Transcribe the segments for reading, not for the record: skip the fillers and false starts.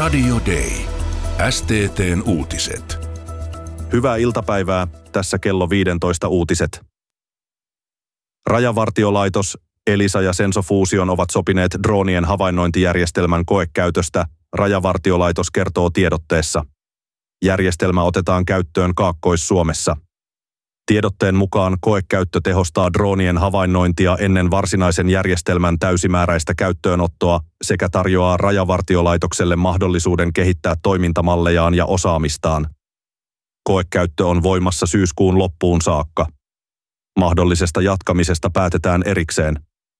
Radio Day. STT:n uutiset. Hyvää iltapäivää, tässä kello 15 uutiset. Rajavartiolaitos, Elisa ja Sensofusion ovat sopineet droonien havainnointijärjestelmän koekäytöstä, Rajavartiolaitos kertoo tiedotteessa. Järjestelmä otetaan käyttöön Kaakkois-Suomessa. Tiedotteen mukaan koekäyttö tehostaa droonien havainnointia ennen varsinaisen järjestelmän täysimääräistä käyttöönottoa sekä tarjoaa Rajavartiolaitokselle mahdollisuuden kehittää toimintamallejaan ja osaamistaan. Koekäyttö on voimassa syyskuun loppuun saakka. Mahdollisesta jatkamisesta päätetään erikseen.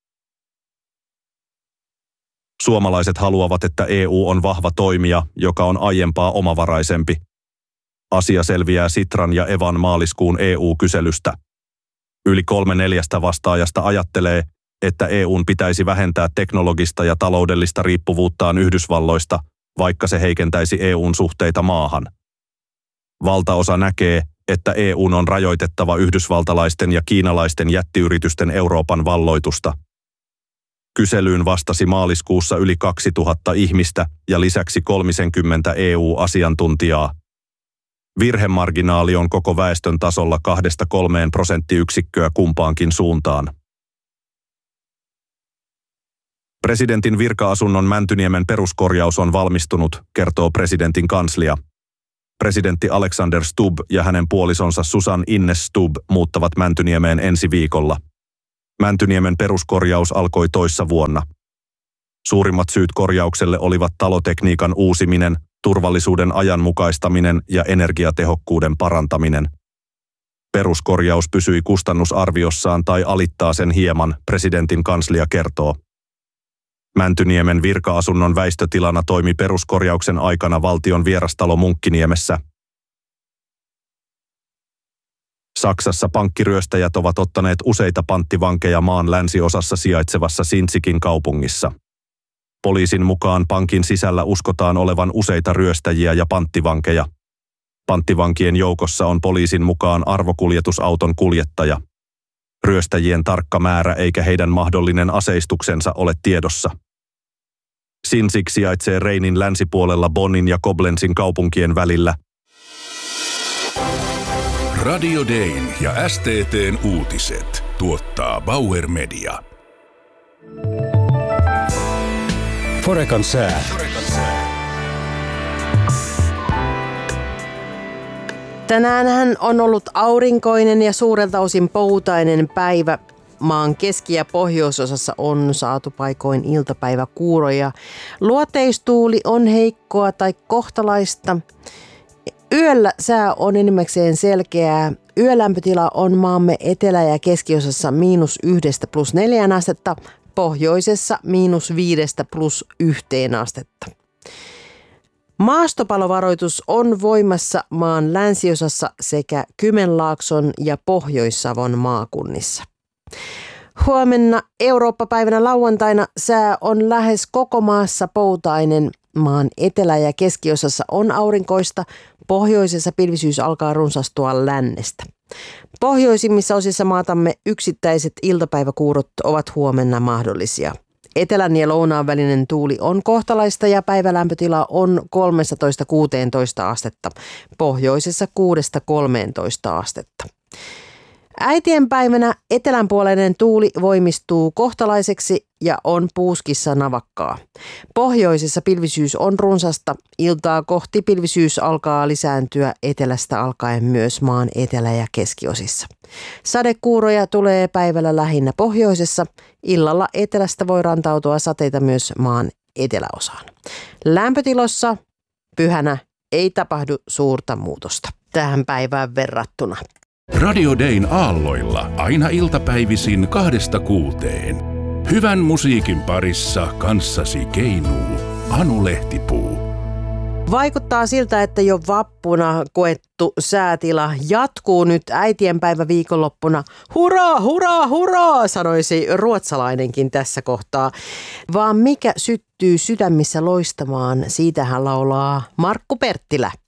Suomalaiset haluavat, että EU on vahva toimija, joka on aiempaa omavaraisempi. Asia selviää Sitran ja Evan maaliskuun EU-kyselystä. Yli 3/4 vastaajasta ajattelee, että EUn pitäisi vähentää teknologista ja taloudellista riippuvuuttaan Yhdysvalloista, vaikka se heikentäisi EUn suhteita maahan. Valtaosa näkee, että EUn on rajoitettava yhdysvaltalaisten ja kiinalaisten jättiyritysten Euroopan valloitusta. Kyselyyn vastasi maaliskuussa yli 2000 ihmistä ja lisäksi 30 EU-asiantuntijaa. Virhemarginaali on koko väestön tasolla 2–3 prosenttiyksikköä kumpaankin suuntaan. Presidentin virka-asunnon Mäntyniemen peruskorjaus on valmistunut, kertoo presidentin kanslia. Presidentti Alexander Stubb ja hänen puolisonsa Susan Ines Stubb muuttavat Mäntyniemeen ensi viikolla. Mäntyniemen peruskorjaus alkoi toissa vuonna. Suurimmat syyt korjaukselle olivat talotekniikan uusiminen, turvallisuuden ajanmukaistaminen ja energiatehokkuuden parantaminen. Peruskorjaus pysyi kustannusarviossaan tai alittaa sen hieman, presidentin kanslia kertoo. Mäntyniemen virka-asunnon väistötilana toimi peruskorjauksen aikana valtion vierastalo Munkkiniemessä. Saksassa pankkiryöstäjät ovat ottaneet useita panttivankeja maan länsiosassa sijaitsevassa Sinzikin kaupungissa. Poliisin mukaan pankin sisällä uskotaan olevan useita ryöstäjiä ja panttivankeja. Panttivankien joukossa on poliisin mukaan arvokuljetusauton kuljettaja. Ryöstäjien tarkka määrä eikä heidän mahdollinen aseistuksensa ole tiedossa. Sinzig sijaitsee Reinin länsipuolella Bonnin ja Koblenzin kaupunkien välillä. Radio Dayn ja STT:n uutiset tuottaa Bauer Media. Forekan sää. Tänäänhän on ollut aurinkoinen ja suurelta osin poutainen päivä. Maan keski- ja pohjoisosassa on saatu paikoin iltapäiväkuuroja. Luoteistuuli on heikkoa tai kohtalaista. Yöllä sää on enimmäkseen selkeää. Yölämpötila on maamme etelä- ja keskiosassa -1 + 4 astetta, pohjoisessa -5 + 1 astetta. Maastopalovaroitus on voimassa maan länsiosassa sekä Kymenlaakson ja Pohjois-Savon maakunnissa. Huomenna Eurooppa-päivänä lauantaina sää on lähes koko maassa poutainen. Maan etelä- ja keskiosassa on aurinkoista, pohjoisessa pilvisyys alkaa runsastua lännestä. Pohjoisimmissa osissa maatamme yksittäiset iltapäiväkuurot ovat huomenna mahdollisia. Etelän ja lounaan välinen tuuli on kohtalaista ja päivälämpötila on 13–16 astetta, pohjoisessa 6–13 astetta. Äitienpäivänä etelänpuoleinen tuuli voimistuu kohtalaiseksi ja on puuskissa navakkaa. Pohjoisessa pilvisyys on runsasta, iltaa kohti pilvisyys alkaa lisääntyä etelästä alkaen myös maan etelä- ja keskiosissa. Sadekuuroja tulee päivällä lähinnä pohjoisessa, illalla etelästä voi rantautua sateita myös maan eteläosaan. Lämpötilossa pyhänä ei tapahdu suurta muutosta tähän päivään verrattuna. Radio Dayn aalloilla aina iltapäivisin 2–6. Hyvän musiikin parissa kanssasi keinuu Anu Lehtipuu. Vaikuttaa siltä, että jo vappuna koettu säätila jatkuu nyt äitienpäivä viikonloppuna. Hurraa, hurraa, hurraa, sanoisi ruotsalainenkin tässä kohtaa. Vaan mikä syttyy sydämissä loistamaan, siitä hän laulaa Markku Perttilä.